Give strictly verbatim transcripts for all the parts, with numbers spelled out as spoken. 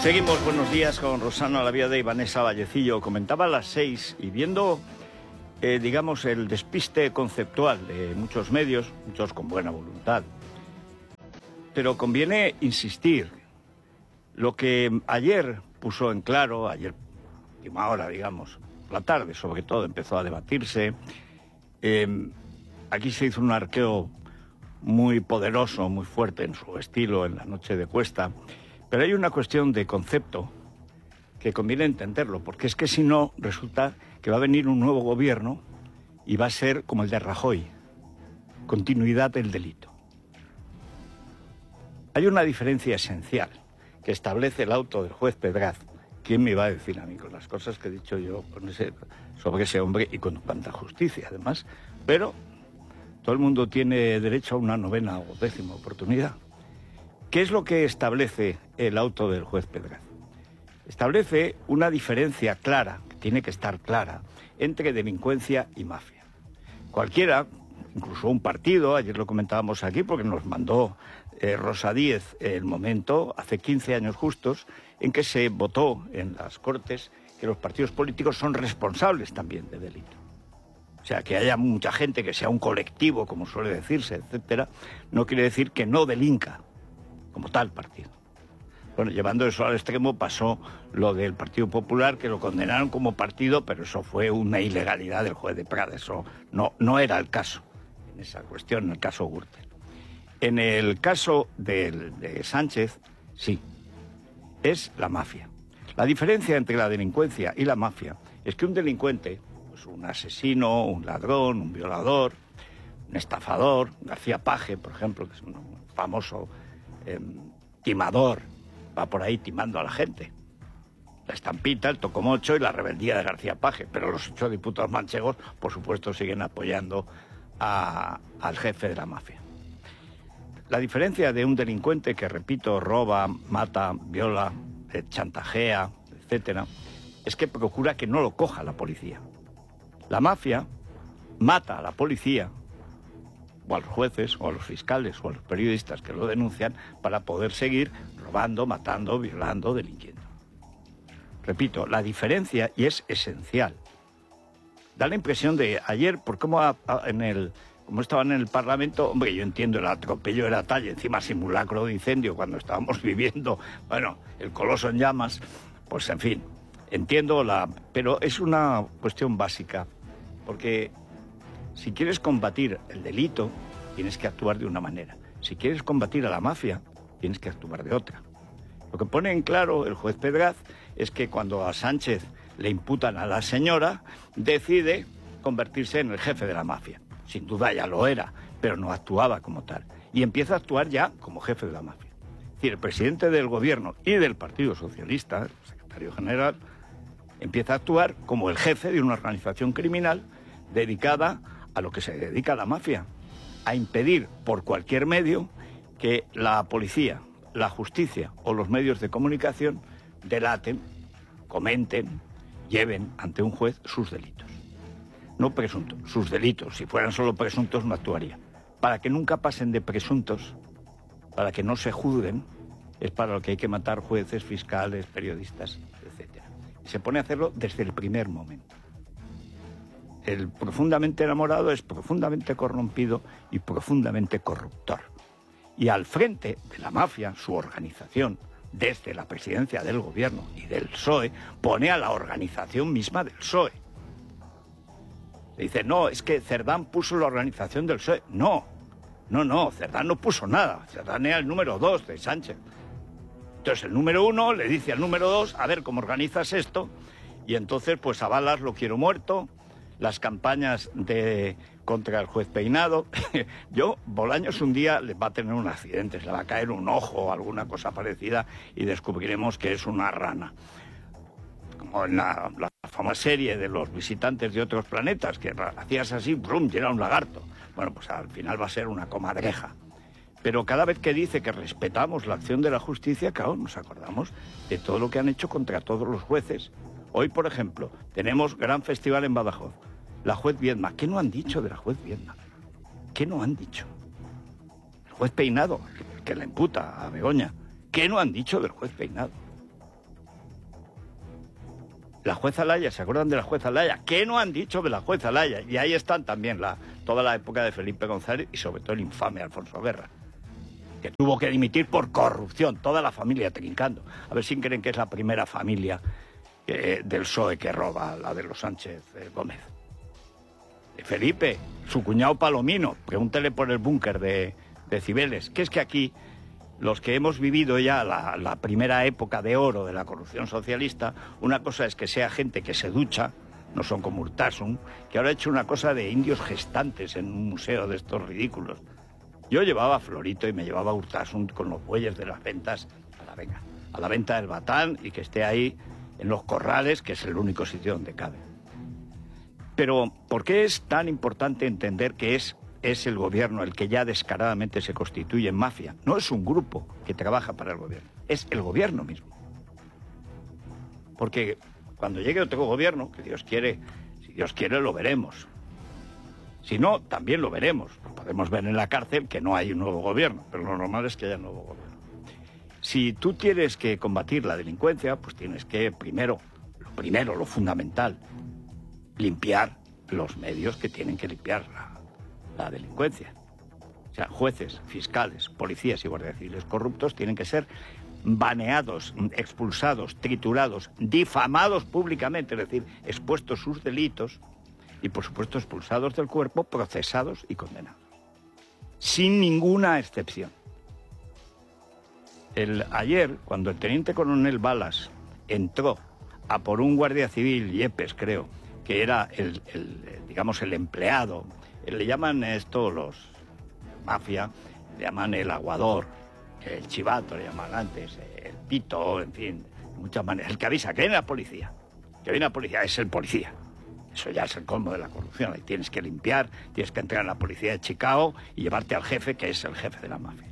Seguimos, buenos días, con Rosana Laviade y Vanessa Vallecillo. Comentaba a las seis y viendo, eh, digamos, el despiste conceptual de muchos medios, muchos con buena voluntad. Pero conviene insistir. Lo que ayer puso en claro, ayer, última hora, digamos, la tarde sobre todo, empezó a debatirse. Eh, aquí se hizo un arqueo muy poderoso, muy fuerte en su estilo, en la noche de Cuesta. Pero hay una cuestión de concepto que conviene entenderlo, porque es que si no, resulta que va a venir un nuevo gobierno y va a ser como el de Rajoy, continuidad del delito. Hay una diferencia esencial que establece el auto del juez Pedraz. ¿Quién me iba a decir a mí con las cosas que he dicho yo con ese, sobre ese hombre y con cuanta justicia, además? Pero todo el mundo tiene derecho a una novena o décima oportunidad. ¿Qué es lo que establece el auto del juez Pedraz? Establece una diferencia clara, que tiene que estar clara, entre delincuencia y mafia. Cualquiera, incluso un partido, ayer lo comentábamos aquí porque nos mandó eh, Rosa Díez el momento, hace quince años justos, en que se votó en las Cortes que los partidos políticos son responsables también de delito. O sea, que haya mucha gente, que sea un colectivo, como suele decirse, etcétera, no quiere decir que no delinca como tal partido. Bueno, llevando eso al extremo pasó lo del Partido Popular, que lo condenaron como partido, pero eso fue una ilegalidad del juez de Prada. Eso no, no era el caso en esa cuestión, en el caso Gürtel. En el caso de, de Sánchez, sí, es la mafia. La diferencia entre la delincuencia y la mafia es que un delincuente, pues un asesino, un ladrón, un violador, un estafador, García Paje, por ejemplo, que es un famoso eh, timador, va por ahí timando a la gente. La estampita, el tocomocho y la rebeldía de García Paje. Pero los ocho diputados manchegos, por supuesto, siguen apoyando a, al jefe de la mafia. La diferencia de un delincuente que, repito, roba, mata, viola, eh, chantajea, etcétera, es que procura que no lo coja la policía. La mafia mata a la policía, o a los jueces, o a los fiscales, o a los periodistas que lo denuncian, para poder seguir robando, matando, violando, delinquiendo. Repito, la diferencia, y es esencial, da la impresión de ayer, por cómo a, a, en el, como estaban en el Parlamento, hombre, yo entiendo, el atropello era tal, y encima simulacro de incendio cuando estábamos viviendo, bueno, el coloso en llamas, pues en fin, entiendo la... Pero es una cuestión básica, porque si quieres combatir el delito, tienes que actuar de una manera. Si quieres combatir a la mafia, tienes que actuar de otra. Lo que pone en claro el juez Pedraz es que cuando a Sánchez le imputan a la señora, decide convertirse en el jefe de la mafia. Sin duda ya lo era, pero no actuaba como tal. Y empieza a actuar ya como jefe de la mafia. Es decir, el presidente del gobierno y del Partido Socialista, el secretario general, empieza a actuar como el jefe de una organización criminal dedicada a lo que se dedica a la mafia, a impedir por cualquier medio que la policía, la justicia o los medios de comunicación delaten, comenten, lleven ante un juez sus delitos. No presuntos, sus delitos. Si fueran solo presuntos no actuaría. Para que nunca pasen de presuntos, para que no se juzguen, es para lo que hay que matar jueces, fiscales, periodistas, etcétera. Y se pone a hacerlo desde el primer momento. El profundamente enamorado es profundamente corrompido y profundamente corruptor. Y al frente de la mafia, su organización, desde la presidencia del gobierno y del P S O E, pone a la organización misma del P S O E. Le dice, no, es que Cerdán puso la organización del P S O E. No, no, no, Cerdán no puso nada. Cerdán era el número dos de Sánchez. Entonces el número uno le dice al número dos, a ver cómo organizas esto, y entonces pues avalas Lo quiero muerto, las campañas de contra el juez Peinado. Yo, Bolaños un día le va a tener un accidente, se le va a caer un ojo o alguna cosa parecida y descubriremos que es una rana. Como en la, la famosa serie de los visitantes de otros planetas, que hacías así, brum, y era un lagarto. Bueno, pues al final va a ser una comadreja. Pero cada vez que dice que respetamos la acción de la justicia, claro, nos acordamos de todo lo que han hecho contra todos los jueces. Hoy, por ejemplo, tenemos gran festival en Badajoz. La juez Viedma. ¿Qué no han dicho de la juez Viedma? ¿Qué no han dicho? El juez Peinado, que la imputa a Begoña. ¿Qué no han dicho del juez Peinado? La jueza Laya, ¿se acuerdan de la jueza Laya? ¿Qué no han dicho de la jueza Laya? Y ahí están también la, toda la época de Felipe González y sobre todo el infame Alfonso Guerra, que tuvo que dimitir por corrupción, toda la familia trincando. A ver si creen que es la primera familia eh, del P S O E que roba, la de los Sánchez eh, Gómez. Felipe, su cuñado Palomino, pregúntele por el búnker de, de Cibeles, que es que aquí los que hemos vivido ya la, la primera época de oro de la corrupción socialista, una cosa es que sea gente que se ducha, no son como Urtasun, que ahora ha hecho una cosa de indios gestantes en un museo de estos ridículos. Yo llevaba a Florito y me llevaba a Urtasun con los bueyes de las ventas a la, venga, a la venta del Batán y que esté ahí en los corrales, que es el único sitio donde cabe. Pero, ¿por qué es tan importante entender que es es el gobierno el que ya descaradamente se constituye en mafia? No es un grupo que trabaja para el gobierno, es el gobierno mismo. Porque cuando llegue otro gobierno, que Dios quiere, si Dios quiere lo veremos. Si no, también lo veremos. Podemos ver en la cárcel que no hay un nuevo gobierno, pero lo normal es que haya un nuevo gobierno. Si tú tienes que combatir la delincuencia, pues tienes que primero, lo primero, lo fundamental, limpiar los medios que tienen que limpiar la la delincuencia. O sea, jueces, fiscales, policías y guardias civiles corruptos tienen que ser baneados, expulsados, triturados, difamados públicamente, es decir, expuestos sus delitos y, por supuesto, expulsados del cuerpo, procesados y condenados. Sin ninguna excepción. El, ayer, cuando el teniente coronel Balas entró a por un guardia civil, Yepes creo, que era el, el digamos, el empleado. Le llaman esto los mafia, le llaman el aguador, el chivato, le llaman antes, el pito, en fin, de muchas maneras. El que avisa que viene la policía, que viene la policía, es el policía. Eso ya es el colmo de la corrupción. Ahí tienes que limpiar, tienes que entrar en la policía de Chicago y llevarte al jefe, que es el jefe de la mafia.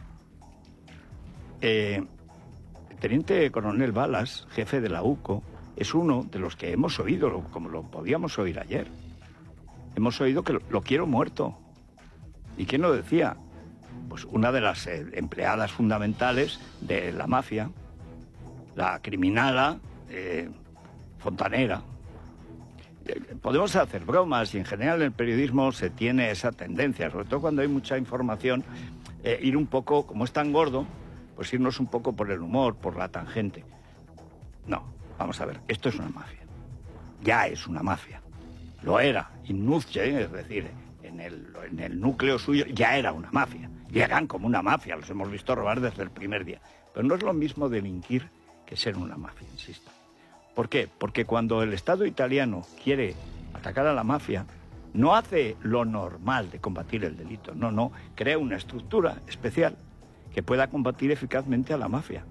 Eh, el teniente coronel Balas, jefe de la U C O, es uno de los que hemos oído, como lo podíamos oír ayer. Hemos oído que lo, lo quiero muerto. ¿Y quién lo decía? Pues una de las eh, empleadas fundamentales de la mafia, la criminala eh, Fontanera. Eh, podemos hacer bromas y en general en el periodismo se tiene esa tendencia, sobre todo cuando hay mucha información, eh, ir un poco, como es tan gordo, pues irnos un poco por el humor, por la tangente. No, vamos a ver, esto es una mafia. Ya es una mafia. Lo era, innuzche, es decir, en el, en el núcleo suyo ya era una mafia. Llegan como una mafia, los hemos visto robar desde el primer día. Pero no es lo mismo delinquir que ser una mafia, insisto. ¿Por qué? Porque cuando el Estado italiano quiere atacar a la mafia, no hace lo normal de combatir el delito. No, no, crea una estructura especial que pueda combatir eficazmente a la mafia.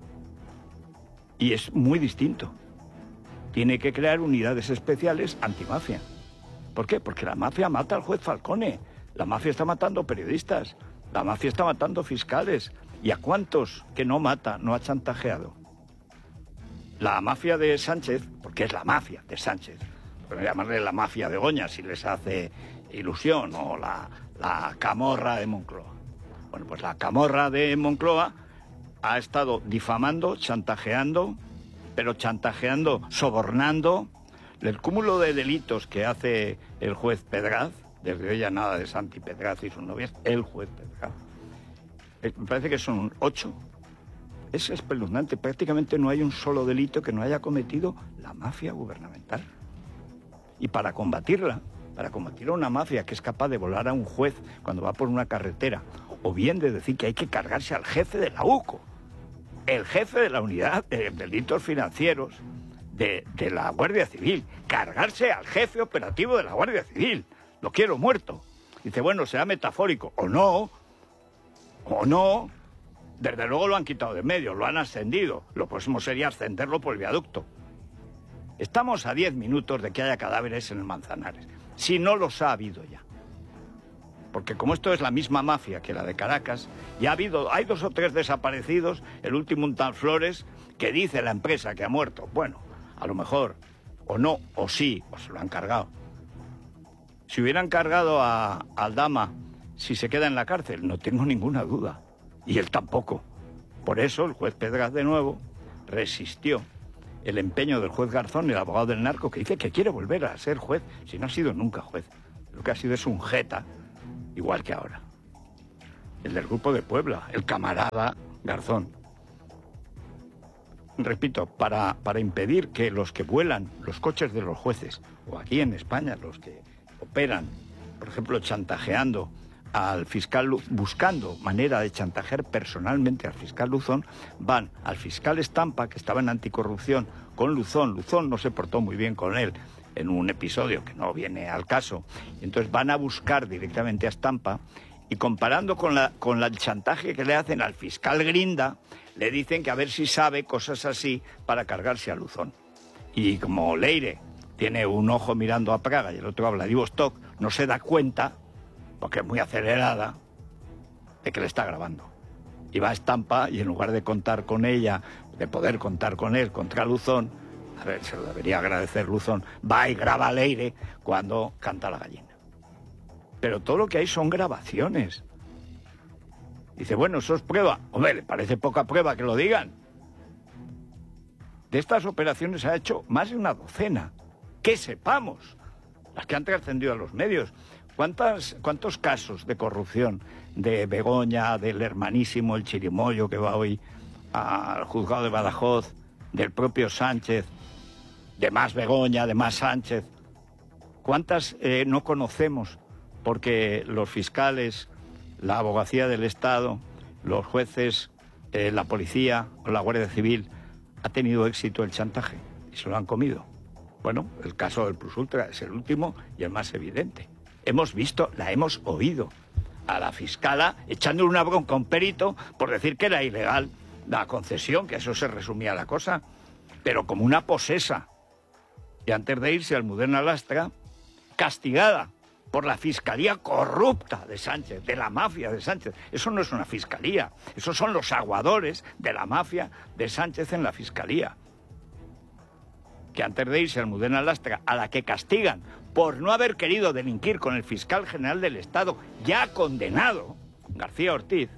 Y es muy distinto. Tiene que crear unidades especiales antimafia. ¿Por qué? Porque la mafia mata al juez Falcone, la mafia está matando periodistas, la mafia está matando fiscales. ¿Y a cuántos que no mata, no ha chantajeado? La mafia de Sánchez, porque es la mafia de Sánchez, pero llamarle la mafia de Goña si les hace ilusión, o la, la camorra de Moncloa. Bueno, pues la camorra de Moncloa ha estado difamando, chantajeando, pero chantajeando, sobornando. El cúmulo de delitos que hace el juez Pedraz, desde hoy ya nada de Santi Pedraz y sus novias, el juez Pedraz, me parece que son ocho. Es espeluznante, prácticamente no hay un solo delito que no haya cometido la mafia gubernamental. Y para combatirla, para combatir a una mafia que es capaz de volar a un juez cuando va por una carretera, o bien de decir que hay que cargarse al jefe de la U C O, el jefe de la unidad de delitos financieros, De, de la Guardia Civil, cargarse al jefe operativo de la Guardia Civil. Lo quiero muerto. Dice, bueno, será metafórico. O no, o no. Desde luego lo han quitado de medio, lo han ascendido. Lo próximo sería ascenderlo por el viaducto. Estamos a diez minutos de que haya cadáveres en el Manzanares. Si no los ha habido ya. Porque como esto es la misma mafia que la de Caracas, ya ha habido, hay dos o tres desaparecidos, el último un tal Flores, que dice la empresa que ha muerto. Bueno, a lo mejor, o no, o sí, o se lo han cargado. Si hubieran cargado a, a Aldama, si se queda en la cárcel, no tengo ninguna duda. Y él tampoco. Por eso el juez Pedraz de nuevo resistió el empeño del juez Garzón, el abogado del narco, que dice que quiere volver a ser juez, si no ha sido nunca juez. Lo que ha sido es un jeta, igual que ahora. El del Grupo de Puebla, el camarada Garzón. Repito, para, para impedir que los que vuelan los coches de los jueces, o aquí en España los que operan, por ejemplo, chantajeando al fiscal, buscando manera de chantajear personalmente al fiscal Luzón, van al fiscal Estampa, que estaba en anticorrupción con Luzón. Luzón no se portó muy bien con él en un episodio que no viene al caso. Y entonces van a buscar directamente a Estampa y comparando con, la, con la, el chantaje que le hacen al fiscal Grinda, le dicen que a ver si sabe cosas así para cargarse a Luzón. Y como Leire tiene un ojo mirando a Praga y el otro a Vladivostok, no se da cuenta, porque es muy acelerada, de que le está grabando. Y va a Estampa y en lugar de contar con ella, de poder contar con él contra Luzón, a ver, se lo debería agradecer Luzón, va y graba a Leire cuando canta la gallina. Pero todo lo que hay son grabaciones. Dice, bueno, eso es prueba. Hombre, le parece poca prueba que lo digan. De estas operaciones se ha hecho más de una docena. Que sepamos, las que han trascendido a los medios. ¿Cuántas, ¿Cuántos casos de corrupción de Begoña, del hermanísimo, el chirimoyo que va hoy al juzgado de Badajoz, del propio Sánchez, de más Begoña, de más Sánchez? ¿Cuántas eh, no conocemos? Porque los fiscales, la abogacía del Estado, los jueces, eh, la policía o la Guardia Civil ha tenido éxito el chantaje y se lo han comido. Bueno, el caso del Plus Ultra es el último y el más evidente. Hemos visto, la hemos oído a la fiscala echándole una bronca a un perito por decir que era ilegal la concesión, que a eso se resumía la cosa, pero como una posesa. Y antes de irse, Almudena Lastra, castigada por la fiscalía corrupta de Sánchez, de la mafia de Sánchez. Eso no es una fiscalía, esos son los aguadores de la mafia de Sánchez en la fiscalía. Que antes de irse Almudena Lastra, a la que castigan por no haber querido delinquir con el fiscal general del Estado, ya condenado, García Ortiz,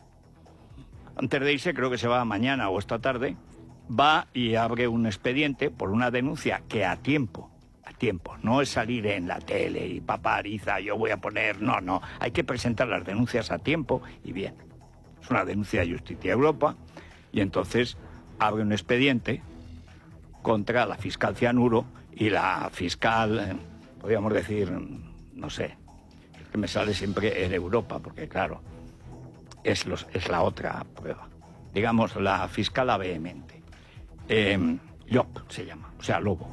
antes de irse, creo que se va mañana o esta tarde, va y abre un expediente por una denuncia que a tiempo, a tiempo, no es salir en la tele y papá Ariza, yo voy a poner, no, no, hay que presentar las denuncias a tiempo y bien. Es una denuncia de Justicia Europa y entonces abre un expediente contra la fiscal Cianuro y la fiscal, eh, podríamos decir, no sé, es que me sale siempre en Europa, porque claro, es, los, es la otra prueba. Digamos, la fiscala vehemente. Eh, Llop se llama, o sea, Lobo.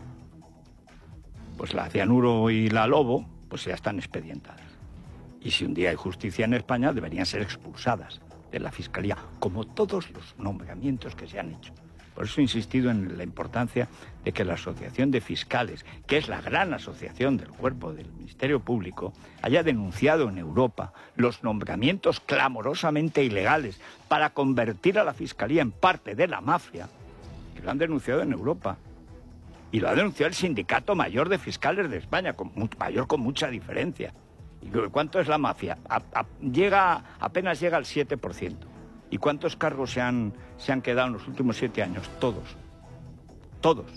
Pues la Cianuro y la Lobo, pues ya están expedientadas. Y si un día hay justicia en España, deberían ser expulsadas de la Fiscalía, como todos los nombramientos que se han hecho. Por eso he insistido en la importancia de que la Asociación de Fiscales, que es la gran asociación del cuerpo del Ministerio Público, haya denunciado en Europa los nombramientos clamorosamente ilegales para convertir a la Fiscalía en parte de la mafia, que lo han denunciado en Europa. Y lo ha denunciado el Sindicato Mayor de Fiscales de España, con, mayor con mucha diferencia. ¿Y cuánto es la mafia? A, a, llega, apenas llega al siete por ciento. ¿Y cuántos cargos se han, se han quedado en los últimos siete años? Todos. Todos.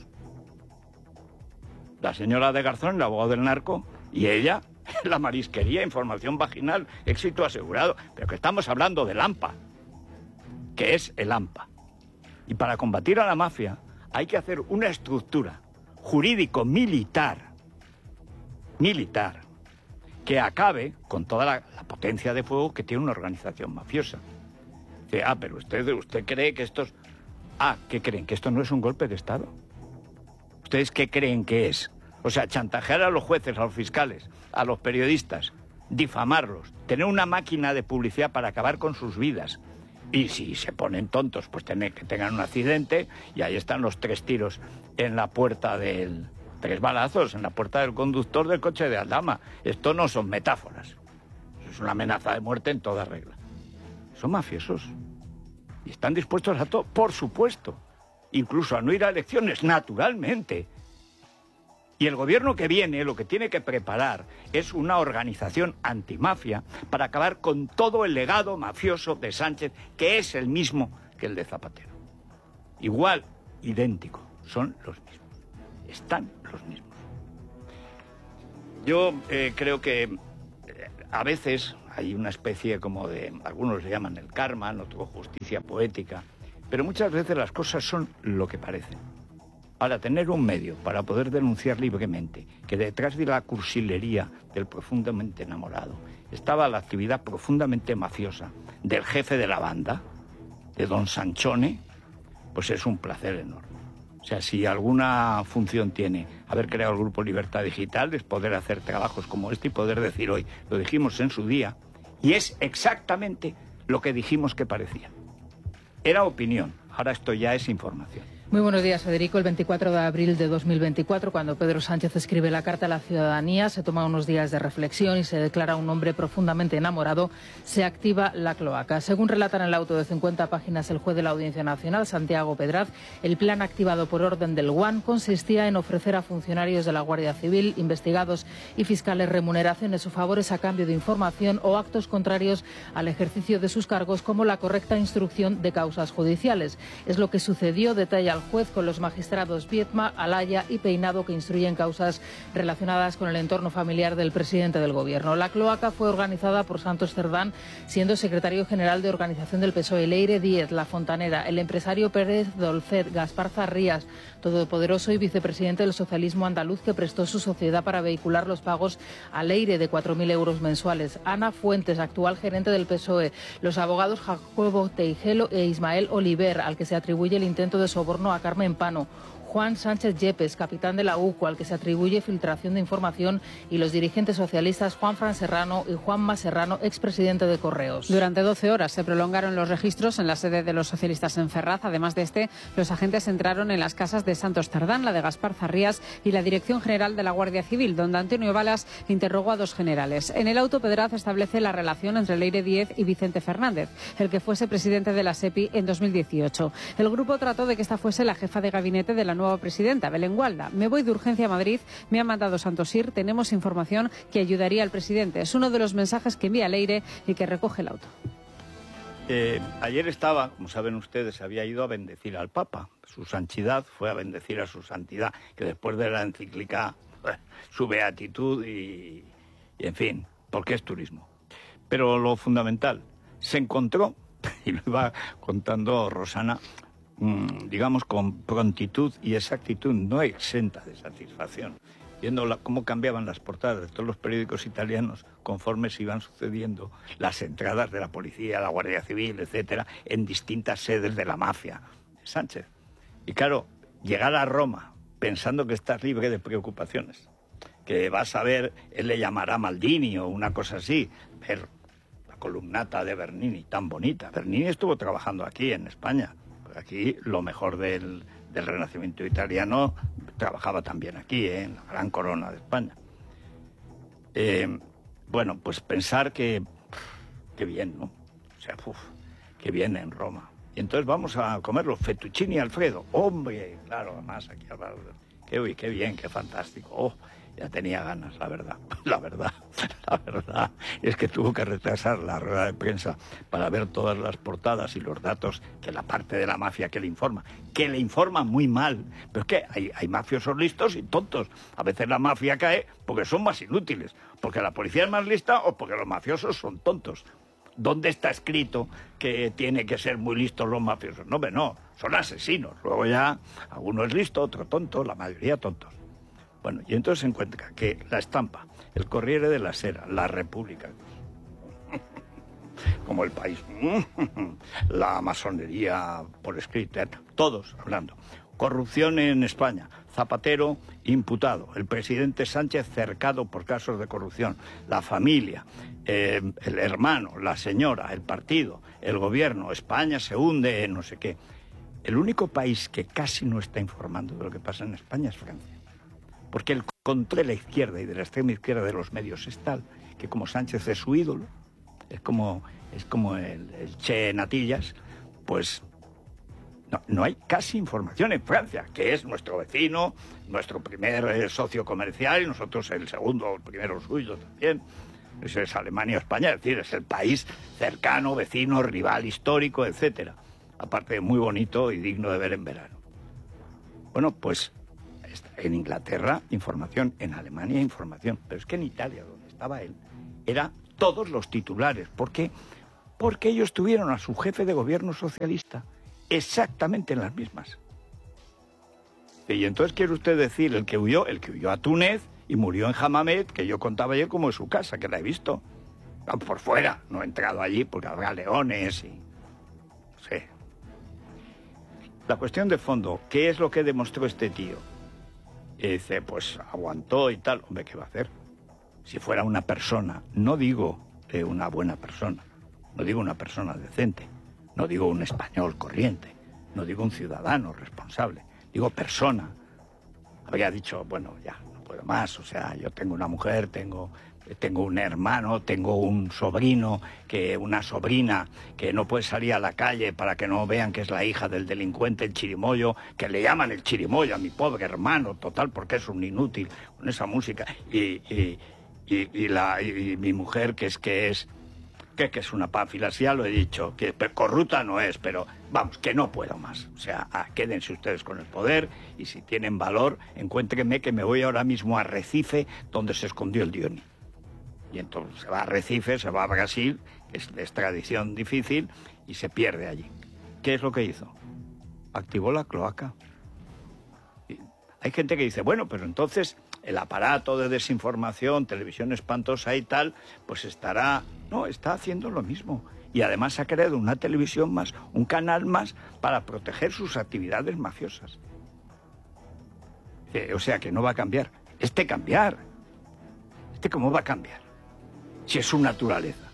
La señora de Garzón, la abogada del narco, y ella, la marisquería, información vaginal, éxito asegurado. Pero que estamos hablando del AMPA, que es el AMPA. Y para combatir a la mafia hay que hacer una estructura jurídico-militar, militar, que acabe con toda la, la potencia de fuego que tiene una organización mafiosa. Dice, ah, pero usted, usted cree que esto es... Ah, ¿qué creen? ¿Que esto no es un golpe de Estado? ¿Ustedes qué creen que es? O sea, chantajear a los jueces, a los fiscales, a los periodistas, difamarlos, tener una máquina de publicidad para acabar con sus vidas. Y si se ponen tontos, pues tener que tengan un accidente y ahí están los tres tiros en la puerta del... Tres balazos en la puerta del conductor del coche de Aldama. Esto no son metáforas. Es una amenaza de muerte en toda regla. Son mafiosos. Y están dispuestos a todo, por supuesto. Incluso a no ir a elecciones, naturalmente. Y el gobierno que viene lo que tiene que preparar es una organización antimafia para acabar con todo el legado mafioso de Sánchez, que es el mismo que el de Zapatero. Igual, idéntico. son los mismos. Están los mismos. Yo eh, creo que eh, a veces hay una especie como de, algunos le llaman el karma, otros justicia poética, pero muchas veces las cosas son lo que parecen. Ahora, tener un medio para poder denunciar libremente que detrás de la cursilería del profundamente enamorado estaba la actividad profundamente mafiosa del jefe de la banda, de don Sanchone, pues es un placer enorme. O sea, si alguna función tiene haber creado el Grupo Libertad Digital, es poder hacer trabajos como este y poder decir hoy, lo dijimos en su día, y es exactamente lo que dijimos que parecía. Era opinión, ahora esto ya es información. Muy buenos días, Federico. El veinticuatro de abril de dos mil veinticuatro, cuando Pedro Sánchez escribe la carta a la ciudadanía, se toma unos días de reflexión y se declara un hombre profundamente enamorado, se activa la cloaca. Según relata en el auto de cincuenta páginas el juez de la Audiencia Nacional, Santiago Pedraz, el plan activado por orden del U A N consistía en ofrecer a funcionarios de la Guardia Civil, investigados y fiscales remuneraciones o favores a cambio de información o actos contrarios al ejercicio de sus cargos, como la correcta instrucción de causas judiciales. Es lo que sucedió, detalla al juez, con los magistrados Viedma, Alaya y Peinado, que instruyen causas relacionadas con el entorno familiar del presidente del Gobierno. La cloaca fue organizada por Santos Cerdán, siendo secretario general de organización del P S O E, Leire Díez, La Fontanera, el empresario Pérez Dolcet, Gaspar Zarrías, todopoderoso y vicepresidente del socialismo andaluz, que prestó su sociedad para vehicular los pagos a Leire de cuatro mil euros mensuales, Ana Fuentes, actual gerente del P S O E, los abogados Jacobo Teijelo e Ismael Oliver, al que se atribuye el intento de soborno a Carmen Pano, Juan Sánchez Yepes, capitán de la U C O, al que se atribuye filtración de información, y los dirigentes socialistas Juan Fran Serrano y Juanma Serrano, expresidente de Correos. Durante doce horas se prolongaron los registros en la sede de los socialistas en Ferraz. Además de este, los agentes entraron en las casas de Santos Cerdán, la de Gaspar Zarrías y la Dirección General de la Guardia Civil, donde Antonio Balas interrogó a dos generales. En el auto, Pedraz establece la relación entre Leire Díez y Vicente Fernández, el que fuese presidente de la SEPI en dos mil dieciocho. El grupo trató de que esta fuese la jefa de gabinete de la nueva presidenta, Belén Gualda. Me voy de urgencia a Madrid, me ha mandado Santosir, tenemos información que ayudaría al presidente. Es uno de los mensajes que envía Leire y que recoge el auto. Eh, ayer estaba, como saben ustedes, había ido a bendecir al Papa. Su santidad fue a bendecir a su santidad, que después de la encíclica, su beatitud y, y en fin, porque es turismo. Pero lo fundamental, se encontró, y lo iba contando Rosana, digamos, con prontitud y exactitud, no exenta de satisfacción, viendo la, cómo cambiaban las portadas de todos los periódicos italianos conforme se iban sucediendo las entradas de la policía, la Guardia Civil, etcétera, en distintas sedes de la mafia. Sánchez. Y claro, llegar a Roma pensando que estás libre de preocupaciones, que vas a ver, él le llamará Maldini o una cosa así, ver la columnata de Bernini tan bonita. Bernini estuvo trabajando aquí en España. Aquí lo mejor del, del Renacimiento italiano trabajaba también aquí, ¿eh? En la gran corona de España. Eh, bueno, pues pensar que, qué bien, ¿no? O sea, uf, qué bien en Roma. Y entonces vamos a comer los fettuccini Alfredo. Hombre, claro, además aquí al lado. Qué, uy, qué bien, qué fantástico. Oh, ya tenía ganas, la verdad. La verdad, la verdad es que tuvo que retrasar la rueda de prensa para ver todas las portadas y los datos que la parte de la mafia que le informa, que le informa muy mal. Pero es que hay, hay mafiosos listos y tontos. A veces la mafia cae porque son más inútiles, porque la policía es más lista o porque los mafiosos son tontos. ¿Dónde está escrito que tiene que ser muy listos los mafiosos? No, hombre, no, son asesinos. Luego ya, alguno es listo, otro tonto, la mayoría tontos. Bueno, y entonces se encuentra que la Estampa, el Corriere della Sera, la República, como El País, la masonería por escrito, todos hablando. Corrupción en España, Zapatero imputado, el presidente Sánchez cercado por casos de corrupción, la familia, eh, el hermano, la señora, el partido, el gobierno, España se hunde en no sé qué. El único país que casi no está informando de lo que pasa en España es Francia. Porque el control de la izquierda y de la extrema izquierda de los medios es tal que, como Sánchez es su ídolo, es como, es como el, el Che Natillas, pues no, no hay casi información en Francia, que es nuestro vecino, nuestro primer eh, socio comercial, y nosotros el segundo, el primero suyo también. Eso es Alemania o España, es decir, es el país cercano, vecino, rival histórico, etcétera. Aparte de muy bonito y digno de ver en verano. Bueno, pues en Inglaterra, información, en Alemania, información, pero es que en Italia, donde estaba él, era todos los titulares. ¿Por qué? Porque ellos tuvieron a su jefe de gobierno socialista exactamente en las mismas. Y entonces, ¿quiere usted decir el que huyó? El que huyó a Túnez y murió en Hammamet, que yo contaba ayer como en su casa, que la he visto. Por fuera, no he entrado allí porque habrá leones y... Sí. La cuestión de fondo, ¿qué es lo que demostró este tío? Y dice, pues aguantó y tal. Hombre, ¿qué va a hacer? Si fuera una persona, no digo eh, una buena persona, no digo una persona decente, no digo un español corriente, no digo un ciudadano responsable, digo persona. Habría dicho, bueno, ya, no puedo más, o sea, yo tengo una mujer, tengo, tengo un hermano, tengo un sobrino, que una sobrina que no puede salir a la calle para que no vean que es la hija del delincuente, el chirimoyo, que le llaman el chirimoyo a mi pobre hermano, total, porque es un inútil con esa música, y, y, y, y, la, y, y mi mujer, que es que es... Que, que es una pánfila, ya lo he dicho, que corrupta no es, pero vamos, que no puedo más. O sea, ah, quédense ustedes con el poder y si tienen valor, encuéntrenme que me voy ahora mismo a Recife, donde se escondió el Dioni. Y entonces se va a Recife, se va a Brasil, que es de extradición difícil, y se pierde allí. ¿Qué es lo que hizo? Activó la cloaca. Y hay gente que dice, bueno, pero entonces el aparato de desinformación, televisión espantosa y tal, pues estará... No, está haciendo lo mismo. Y además ha creado una televisión más, un canal más, para proteger sus actividades mafiosas. Eh, o sea, que no va a cambiar. Este cambiar. ¿Este cómo va a cambiar? Si es su naturaleza.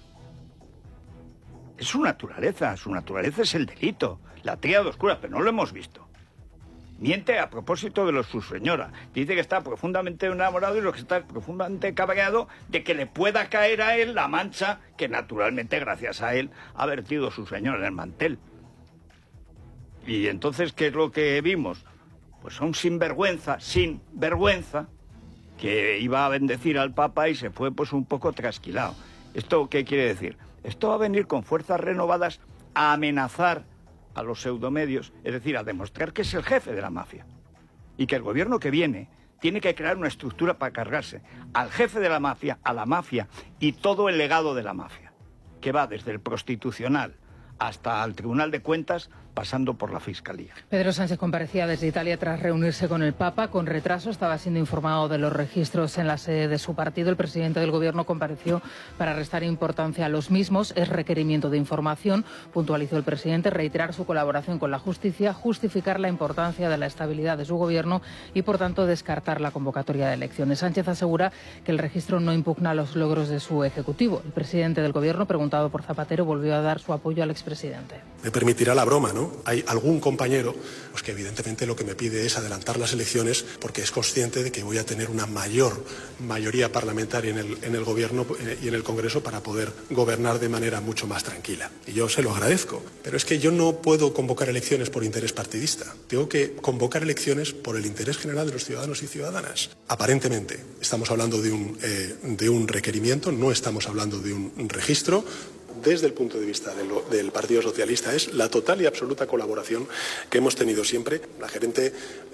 Es su naturaleza. Su naturaleza es el delito. La tríada oscura, pero no lo hemos visto. Miente a propósito de lo su señora. Dice que está profundamente enamorado y lo que está profundamente cabreado de que le pueda caer a él la mancha que naturalmente, gracias a él, ha vertido su señora en el mantel. Y entonces, ¿qué es lo que vimos? Pues a un sinvergüenza, sin vergüenza, que iba a bendecir al Papa y se fue pues un poco trasquilado. ¿Esto qué quiere decir? Esto va a venir con fuerzas renovadas a amenazar a los pseudomedios, es decir, a demostrar que es el jefe de la mafia y que el gobierno que viene tiene que crear una estructura para cargarse al jefe de la mafia, a la mafia y todo el legado de la mafia, que va desde el prostitucional hasta el Tribunal de Cuentas, pasando por la Fiscalía. Pedro Sánchez comparecía desde Italia tras reunirse con el Papa. Con retraso estaba siendo informado de los registros en la sede de su partido. El presidente del Gobierno compareció para restar importancia a los mismos. Es requerimiento de información, puntualizó el presidente, reiterar su colaboración con la justicia, justificar la importancia de la estabilidad de su Gobierno y, por tanto, descartar la convocatoria de elecciones. Sánchez asegura que el registro no impugna los logros de su Ejecutivo. El presidente del Gobierno, preguntado por Zapatero, volvió a dar su apoyo al expresidente. Me permitirá la broma, ¿no? Hay algún compañero pues que evidentemente lo que me pide es adelantar las elecciones porque es consciente de que voy a tener una mayor mayoría parlamentaria en el, en el Gobierno y en el Congreso para poder gobernar de manera mucho más tranquila. Y yo se lo agradezco. Pero es que yo no puedo convocar elecciones por interés partidista. Tengo que convocar elecciones por el interés general de los ciudadanos y ciudadanas. Aparentemente estamos hablando de un, eh, de un requerimiento, no estamos hablando de un registro. Desde el punto de vista de lo, del Partido Socialista es la total y absoluta colaboración que hemos tenido siempre. La gerente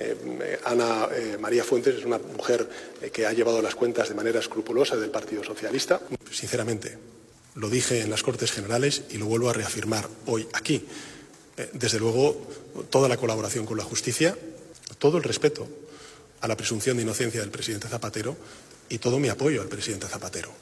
eh, Ana eh, María Fuentes es una mujer eh, que ha llevado las cuentas de manera escrupulosa del Partido Socialista. Sinceramente, lo dije en las Cortes Generales y lo vuelvo a reafirmar hoy aquí. Eh, desde luego, toda la colaboración con la justicia, todo el respeto a la presunción de inocencia del presidente Zapatero y todo mi apoyo al presidente Zapatero.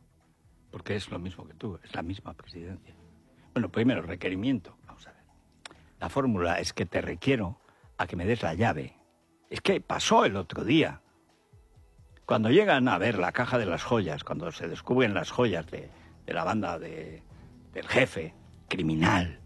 Porque es lo mismo que tú, es la misma presidencia. Bueno, primero, requerimiento. Vamos a ver. La fórmula es que te requiero a que me des la llave. Es que pasó el otro día. Cuando llegan a ver la caja de las joyas, cuando se descubren las joyas de, de la banda de, del jefe criminal,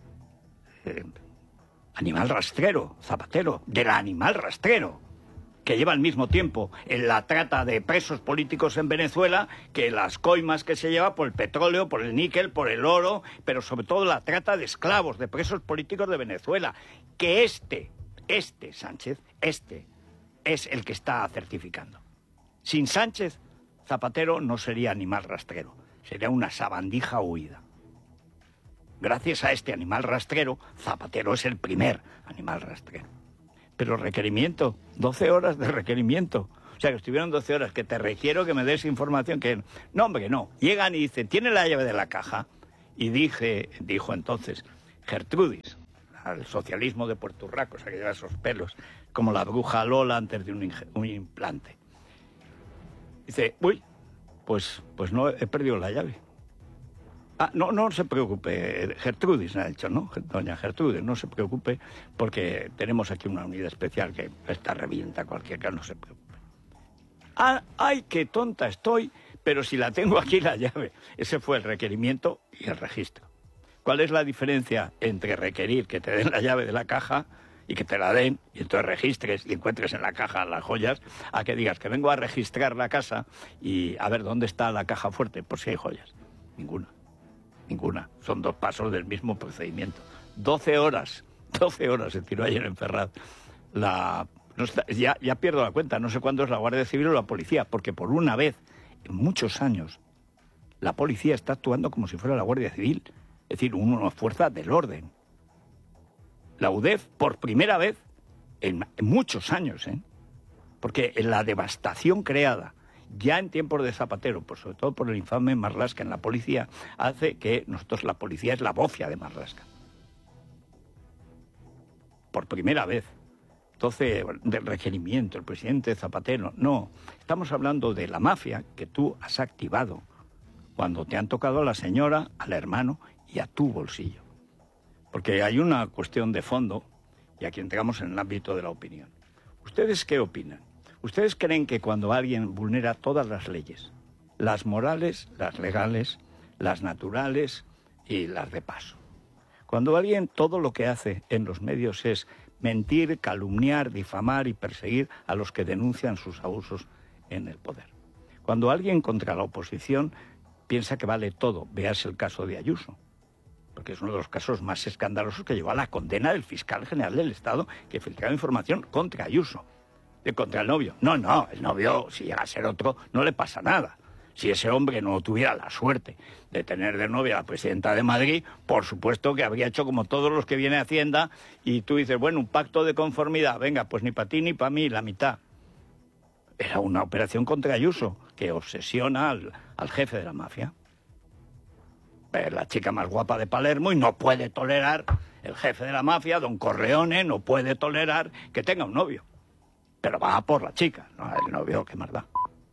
eh, animal rastrero, Zapatero, del animal rastrero, que lleva al mismo tiempo en la trata de presos políticos en Venezuela que las coimas que se lleva por el petróleo, por el níquel, por el oro, pero sobre todo la trata de esclavos, de presos políticos de Venezuela. Que este, este Sánchez, este, es el que está certificando. Sin Sánchez, Zapatero no sería animal rastrero, sería una sabandija huida. Gracias a este animal rastrero, Zapatero es el primer animal rastrero. Pero requerimiento, doce horas de requerimiento. O sea, que estuvieron doce horas, que te requiero que me des información, que no, hombre, que no. Llegan y dicen, ¿tiene la llave de la caja? Y dije, dijo entonces, Gertrudis, al socialismo de Puerto Urraco, o sea, que lleva esos pelos, como la bruja Lola antes de un, un implante. Dice, uy, pues, pues no, he perdido la llave. Ah, no, no se preocupe, Gertrudis me ha dicho, ¿no? Doña Gertrudis, no se preocupe, porque tenemos aquí una unidad especial que esta revienta cualquier caso, no se preocupe. Ah, ay, qué tonta estoy, pero si la tengo aquí la llave. Ese fue el requerimiento y el registro. ¿Cuál es la diferencia entre requerir que te den la llave de la caja y que te la den, y entonces registres y encuentres en la caja las joyas, a que digas que vengo a registrar la casa y a ver dónde está la caja fuerte por si hay joyas? Ninguna. Ninguna. Son dos pasos del mismo procedimiento. Doce horas, doce horas se tiró ayer en Ferraz. La, no está, ya, ya pierdo la cuenta, no sé cuándo es la Guardia Civil o la policía, porque por una vez, en muchos años, la policía está actuando como si fuera la Guardia Civil. Es decir, una fuerza del orden. La U D E F, por primera vez, en, en muchos años, ¿eh? Porque en la devastación creada ya en tiempos de Zapatero, por sobre todo por el infame Marlaska en la policía, hace que nosotros, la policía es la bofia de Marlaska. Por primera vez. Entonces, del requerimiento, el presidente Zapatero, no. Estamos hablando de la mafia que tú has activado cuando te han tocado a la señora, al hermano y a tu bolsillo. Porque hay una cuestión de fondo, y aquí entramos en el ámbito de la opinión. ¿Ustedes qué opinan? ¿Ustedes creen que cuando alguien vulnera todas las leyes, las morales, las legales, las naturales y las de paso, cuando alguien todo lo que hace en los medios es mentir, calumniar, difamar y perseguir a los que denuncian sus abusos en el poder, cuando alguien contra la oposición piensa que vale todo, véase el caso de Ayuso, porque es uno de los casos más escandalosos que llevó a la condena del fiscal general del Estado que filtraba información contra Ayuso. De contra el novio. No, no, el novio, si llega a ser otro, no le pasa nada. Si ese hombre no tuviera la suerte de tener de novia a la presidenta de Madrid, por supuesto que habría hecho como todos los que viene a Hacienda y tú dices, bueno, un pacto de conformidad, venga, pues ni para ti ni para mí, la mitad. Era una operación contra Ayuso que obsesiona al, al jefe de la mafia. Es la chica más guapa de Palermo y no puede tolerar, el jefe de la mafia, don Corleone, no puede tolerar que tenga un novio. Pero va por la chica, no el novio, qué más da.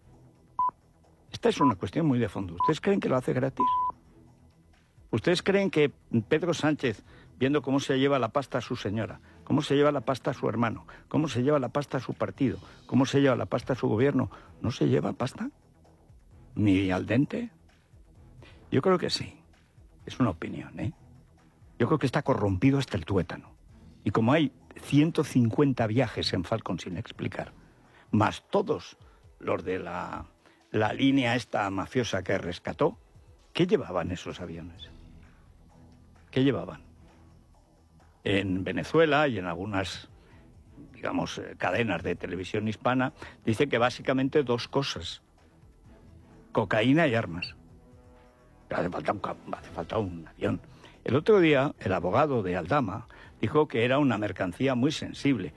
Esta es una cuestión muy de fondo. ¿Ustedes creen que lo hace gratis? ¿Ustedes creen que Pedro Sánchez, viendo cómo se lleva la pasta a su señora, cómo se lleva la pasta a su hermano, cómo se lleva la pasta a su partido, cómo se lleva la pasta a su gobierno, no se lleva pasta? ¿Ni al dente? Yo creo que sí. Es una opinión, ¿eh? Yo creo que está corrompido hasta el tuétano. Y como hay ciento cincuenta viajes en Falcon sin explicar, más todos los de la, la línea esta mafiosa que rescató, ¿qué llevaban esos aviones? ¿Qué llevaban? En Venezuela y en algunas, digamos, cadenas de televisión hispana, dice que básicamente dos cosas: cocaína y armas. Hace falta un, hace falta un avión. El otro día, el abogado de Aldama dijo que era una mercancía muy sensible.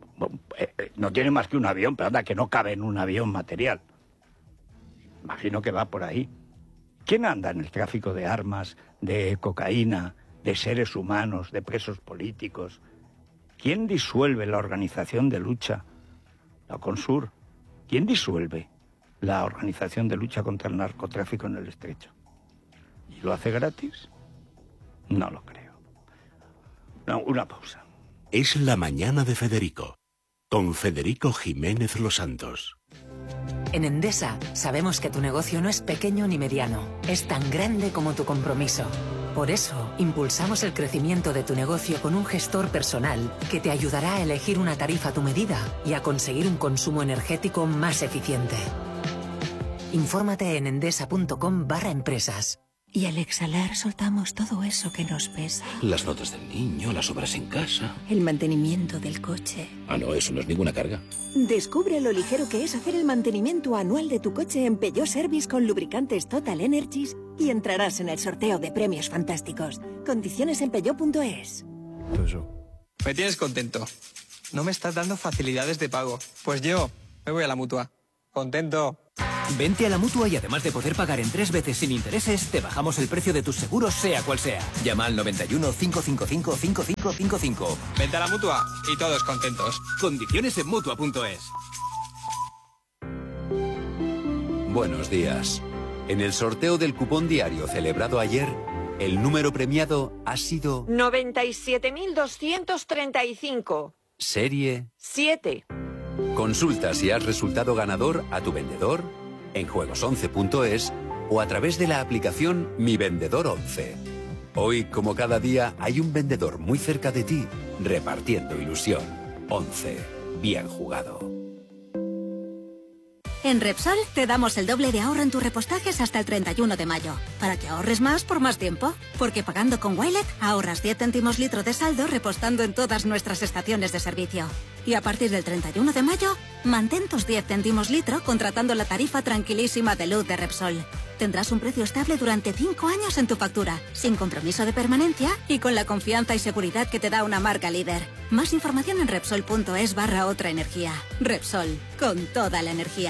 No tiene más que un avión, pero anda, que no cabe en un avión material. Imagino que va por ahí. ¿Quién anda en el tráfico de armas, de cocaína, de seres humanos, de presos políticos? ¿Quién disuelve la organización de lucha, la Consur? ¿Quién disuelve la organización de lucha contra el narcotráfico en el Estrecho? ¿Y lo hace gratis? No lo creo. No, una pausa. Es la mañana de Federico, con Federico Jiménez Los Santos. En Endesa sabemos que tu negocio no es pequeño ni mediano, es tan grande como tu compromiso. Por eso, impulsamos el crecimiento de tu negocio con un gestor personal que te ayudará a elegir una tarifa a tu medida y a conseguir un consumo energético más eficiente. Infórmate en endesa.com barra empresas. Y al exhalar soltamos todo eso que nos pesa. Las notas del niño, las obras en casa. El mantenimiento del coche. Ah, no, eso no es ninguna carga. Descubre lo ligero que es hacer el mantenimiento anual de tu coche en Peugeot Service con lubricantes Total Energies y entrarás en el sorteo de premios fantásticos. Condiciones en peugeot punto es. Me tienes contento. no me estás dando facilidades de pago. Pues yo me voy a la Mutua. Contento. Vente a la Mutua y además de poder pagar en tres veces sin intereses, te bajamos el precio de tus seguros sea cual sea. Llama al noventa y uno, cinco cinco cinco, cinco cinco cinco cinco. Vente a la Mutua y todos contentos. Condiciones en Mutua punto es. Buenos días. En el sorteo del cupón diario celebrado ayer, el número premiado ha sido noventa y siete mil doscientos treinta y cinco. Serie siete. Consulta si has resultado ganador a tu vendedor, en juegos once punto es o a través de la aplicación Mi Vendedor once. Hoy, como cada día, hay un vendedor muy cerca de ti, repartiendo ilusión. once. Bien jugado. En Repsol te damos el doble de ahorro en tus repostajes hasta el treinta y uno de mayo, para que ahorres más por más tiempo. Porque pagando con Wilet ahorras diez céntimos litro de saldo repostando en todas nuestras estaciones de servicio. Y a partir del treinta y uno de mayo, mantén tus diez céntimos litro contratando la tarifa tranquilísima de luz de Repsol. Tendrás un precio estable durante cinco años en tu factura, sin compromiso de permanencia y con la confianza y seguridad que te da una marca líder. Más información en Repsol punto es barra otra energía. Repsol, con toda la energía.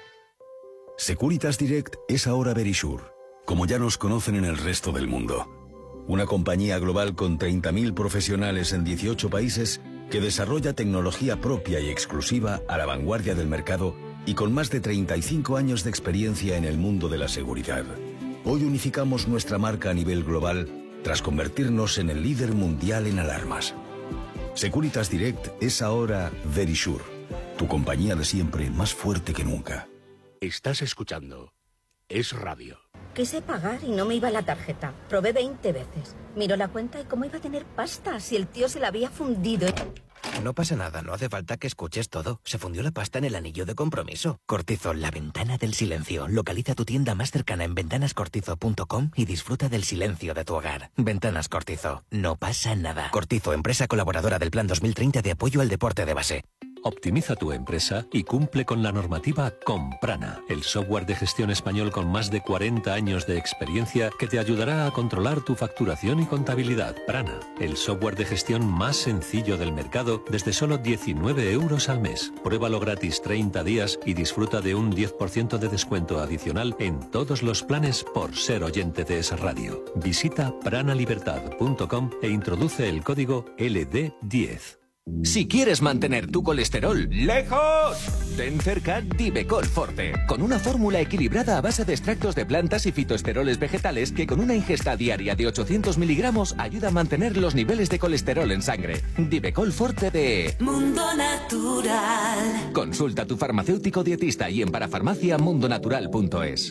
Securitas Direct es ahora Verisure, como ya nos conocen en el resto del mundo. Una compañía global con treinta mil profesionales en dieciocho países que desarrolla tecnología propia y exclusiva a la vanguardia del mercado y con más de treinta y cinco años de experiencia en el mundo de la seguridad. Hoy unificamos nuestra marca a nivel global tras convertirnos en el líder mundial en alarmas. Securitas Direct es ahora Verisure, tu compañía de siempre más fuerte que nunca. Estás escuchando Es Radio. Quise pagar y no me iba la tarjeta. Probé veinte veces. Miró la cuenta y cómo iba a tener pasta si el tío se la había fundido. No pasa nada, no hace falta que escuches todo. Se fundió la pasta en el anillo de compromiso. Cortizo, la ventana del silencio. Localiza tu tienda más cercana en ventanas cortizo punto com y disfruta del silencio de tu hogar. Ventanas Cortizo. No pasa nada. Cortizo, empresa colaboradora del Plan dos mil treinta de apoyo al deporte de base. Optimiza tu empresa y cumple con la normativa con Prana, el software de gestión español con más de cuarenta años de experiencia que te ayudará a controlar tu facturación y contabilidad. Prana, el software de gestión más sencillo del mercado desde solo diecinueve euros al mes. Pruébalo gratis treinta días y disfruta de un diez por ciento de descuento adicional en todos los planes por ser oyente de esa radio. Visita prana libertad punto com e introduce el código L D diez. Si quieres mantener tu colesterol lejos, ten cerca Divecol Forte, con una fórmula equilibrada a base de extractos de plantas y fitoesteroles vegetales que con una ingesta diaria de ochocientos miligramos ayuda a mantener los niveles de colesterol en sangre. Divecol Forte de Mundo Natural. Consulta a tu farmacéutico dietista y en parafarmacia mundonatural punto es.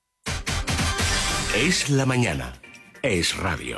Es la mañana. Es Radio.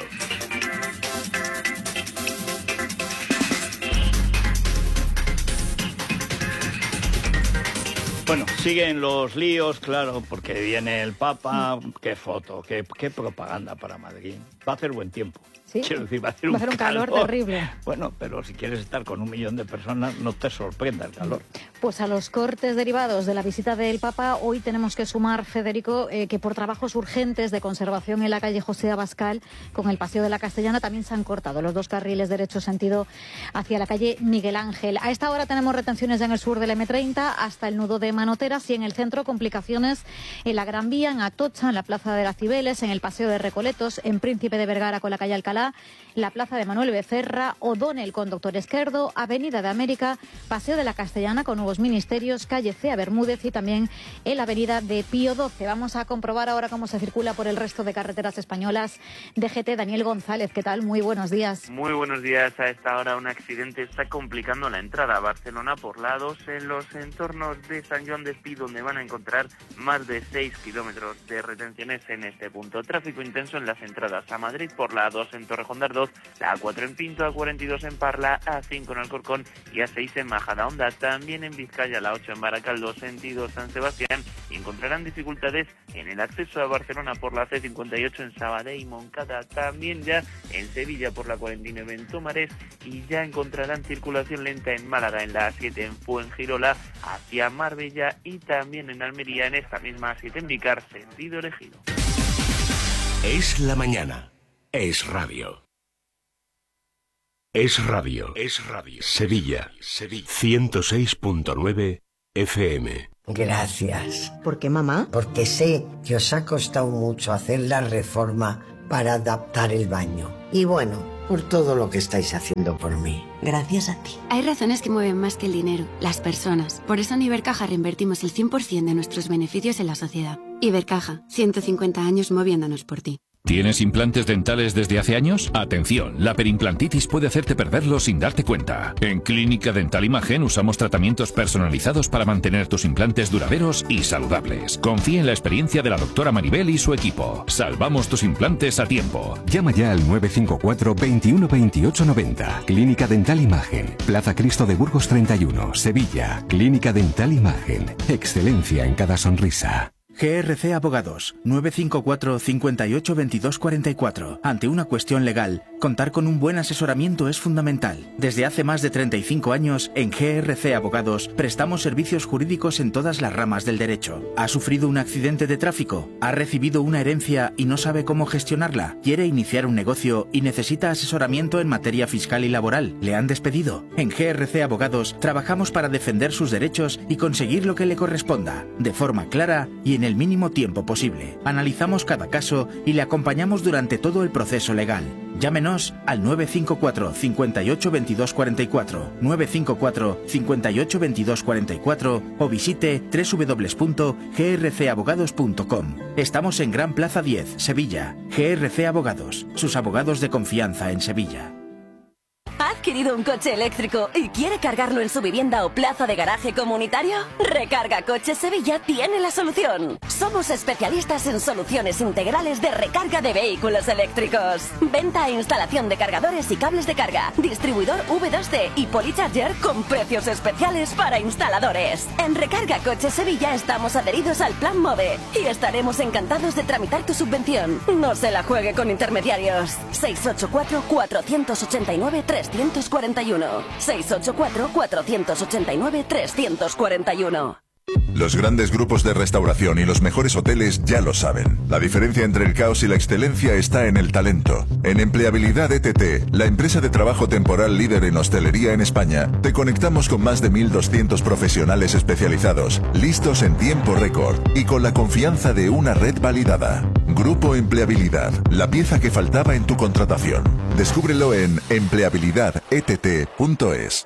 Bueno, siguen los líos, claro, porque viene el Papa, qué foto, qué, qué propaganda para Madrid. Va a hacer buen tiempo. ¿Sí? Quiero decir, va a hacer va un, a hacer un calor, calor terrible. Bueno, pero si quieres estar con un millón de personas, no te sorprenda el calor. Pues a los cortes derivados de la visita del Papa, hoy tenemos que sumar, Federico, eh, que por trabajos urgentes de conservación en la calle José Abascal, con el Paseo de la Castellana, también se han cortado los dos carriles derecho sentido hacia la calle Miguel Ángel. A esta hora tenemos retenciones en el sur del eme treinta hasta el nudo de Manoteras y en el centro complicaciones en la Gran Vía, en Atocha, en la Plaza de las Cibeles, en el Paseo de Recoletos, en Príncipe de Vergara con la calle Alcalá, la Plaza de Manuel Becerra, O'Donnell con Doctor Esquerdo, Avenida de América, Paseo de la Castellana con Nuevos Ministerios, calle Cea Bermúdez y también en la Avenida de Pío doce. Vamos a comprobar ahora cómo se circula por el resto de carreteras españolas. D G T, Daniel González, ¿qué tal? Muy buenos días. Muy buenos días. A esta hora un accidente está complicando la entrada a Barcelona por la dos en los entornos de San Joan d'Espí, donde van a encontrar más de seis kilómetros de retenciones en este punto. Tráfico intenso en las entradas a Madrid por la A dos en Torrejón de Ardoz, la A cuatro en Pinto, A cuarenta y dos en Parla, A cinco en Alcorcón y A seis en Majadahonda. También en Vizcaya, la ocho en Baracaldo, sentido San Sebastián, y encontrarán dificultades en el acceso a Barcelona por la C cincuenta y ocho en Sabadell y Moncada. También ya en Sevilla por la cuarenta y nueve en Tomares y ya encontrarán circulación lenta en Málaga en la A siete en Fuengirola hacia Marbella y también en Almería en esta misma A siete en Vicar, sentido Ejido. Es la mañana. Es Radio. Es Radio. Es Radio. Sevilla. Sevilla. ciento seis punto nueve F M. Gracias. ¿Por qué, mamá? Porque sé que os ha costado mucho hacer la reforma para adaptar el baño. Y bueno, por todo lo que estáis haciendo por mí. Gracias a ti. Hay razones que mueven más que el dinero, las personas. Por eso en Ibercaja reinvertimos el cien por ciento de nuestros beneficios en la sociedad. Ibercaja, ciento cincuenta años moviéndonos por ti. ¿Tienes implantes dentales desde hace años? Atención, la perimplantitis puede hacerte perderlos sin darte cuenta. En Clínica Dental Imagen usamos tratamientos personalizados para mantener tus implantes duraderos y saludables. Confía en la experiencia de la doctora Maribel y su equipo. Salvamos tus implantes a tiempo. Llama ya al nueve cinco cuatro, veintiuno, veintiocho, noventa. Clínica Dental Imagen. Plaza Cristo de Burgos treinta y uno, Sevilla. Clínica Dental Imagen. Excelencia en cada sonrisa. G R C Abogados, nueve cinco cuatro, cincuenta y ocho, veintidós cuarenta y cuatro. Ante una cuestión legal, contar con un buen asesoramiento es fundamental. Desde hace más de treinta y cinco años, en G R C Abogados, prestamos servicios jurídicos en todas las ramas del derecho. ¿Ha sufrido un accidente de tráfico? ¿Ha recibido una herencia y no sabe cómo gestionarla? ¿Quiere iniciar un negocio y necesita asesoramiento en materia fiscal y laboral? ¿Le han despedido? En G R C Abogados, trabajamos para defender sus derechos y conseguir lo que le corresponda, de forma clara y en en el mínimo tiempo posible. Analizamos cada caso y le acompañamos durante todo el proceso legal. Llámenos al nueve cinco cuatro, cincuenta y ocho, veintidós cuarenta y cuatro, nueve cinco cuatro, cincuenta y ocho, veintidós cuarenta y cuatro o visite doble u doble u doble u punto g r c abogados punto com. Estamos en Gran Plaza diez, Sevilla. G R C Abogados, sus abogados de confianza en Sevilla. ¿Ha adquirido un coche eléctrico y quiere cargarlo en su vivienda o plaza de garaje comunitario? Recarga Coches Sevilla tiene la solución. Somos especialistas en soluciones integrales de recarga de vehículos eléctricos. Venta e instalación de cargadores y cables de carga. Distribuidor V dos D y Polycharger con precios especiales para instaladores. En Recarga Coches Sevilla estamos adheridos al Plan MOVE y estaremos encantados de tramitar tu subvención. No se la juegue con intermediarios. seis ocho cuatro, cuatro ocho nueve, tres cuatro uno. seis ocho cuatro, cuatro ocho nueve, tres cuatro uno. Los grandes grupos de restauración y los mejores hoteles ya lo saben. La diferencia entre el caos y la excelencia está en el talento. En Empleabilidad E T T, la empresa de trabajo temporal líder en hostelería en España, te conectamos con más de mil doscientos profesionales especializados, listos en tiempo récord y con la confianza de una red validada. Grupo Empleabilidad, la pieza que faltaba en tu contratación. Descúbrelo en empleabilidad e t t punto es.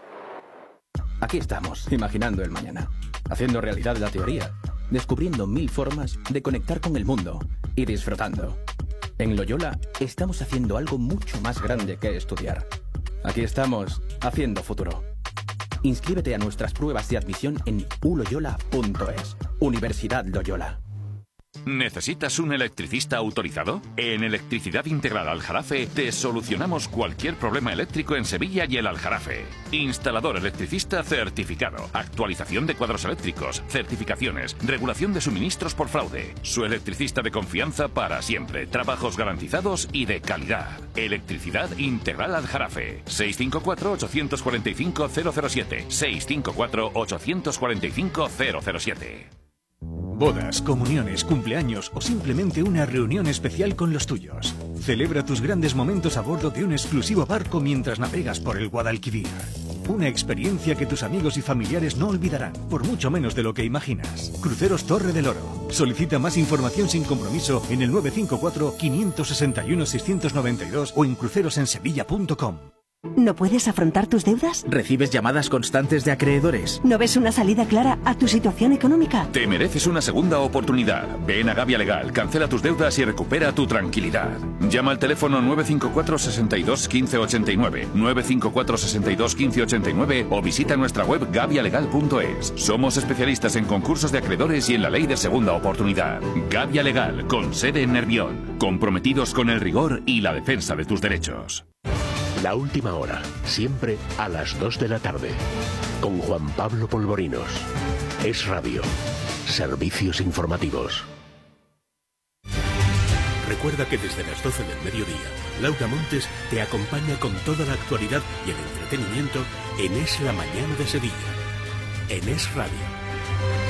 Aquí estamos, imaginando el mañana, haciendo realidad la teoría, descubriendo mil formas de conectar con el mundo y disfrutando. En Loyola estamos haciendo algo mucho más grande que estudiar. Aquí estamos, haciendo futuro. Inscríbete a nuestras pruebas de admisión en u loyola punto es. Universidad Loyola. ¿Necesitas un electricista autorizado? En Electricidad Integral Aljarafe te solucionamos cualquier problema eléctrico en Sevilla y el Aljarafe. Instalador electricista certificado, actualización de cuadros eléctricos, certificaciones, regulación de suministros por fraude. Su electricista de confianza para siempre, trabajos garantizados y de calidad. Electricidad Integral Aljarafe. seis cinco cuatro, ocho cuatro cinco, cero cero siete. seis cinco cuatro, ocho cuatro cinco, cero cero siete. Bodas, comuniones, cumpleaños o simplemente una reunión especial con los tuyos. Celebra tus grandes momentos a bordo de un exclusivo barco mientras navegas por el Guadalquivir. Una experiencia que tus amigos y familiares no olvidarán, por mucho menos de lo que imaginas. Cruceros Torre del Oro. Solicita más información sin compromiso en el nueve cinco cuatro, cinco seis uno, seis nueve dos o en crucerosensevilla punto com. ¿No puedes afrontar tus deudas? ¿Recibes llamadas constantes de acreedores? ¿No ves una salida clara a tu situación económica? Te mereces una segunda oportunidad. Ven a Gavia Legal, cancela tus deudas y recupera tu tranquilidad. Llama al teléfono nueve cinco cuatro, seis dos, uno cinco ocho nueve, nueve cinco cuatro, seis dos, uno cinco ocho nueve o visita nuestra web gavia legal punto es. Somos especialistas en concursos de acreedores y en la ley de segunda oportunidad. Gavia Legal, con sede en Nervión. Comprometidos con el rigor y la defensa de tus derechos. La última hora, siempre a las dos de la tarde, con Juan Pablo Polvorinos. Es Radio. Servicios informativos. Recuerda que desde las doce del mediodía, Laura Montes te acompaña con toda la actualidad y el entretenimiento en Es la Mañana de Sevilla. En Es Radio.